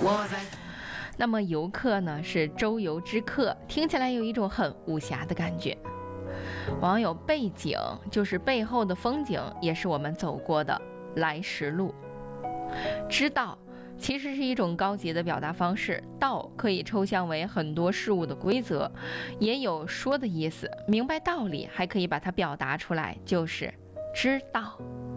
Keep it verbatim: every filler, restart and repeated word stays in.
那么游客呢是周游之客，听起来有一种很武侠的感觉。网友背景就是背后的风景，也是我们走过的来时路。知道其实是一种高级的表达方式，道可以抽象为很多事物的规则，也有说的意思。明白道理还可以把它表达出来，就是知道。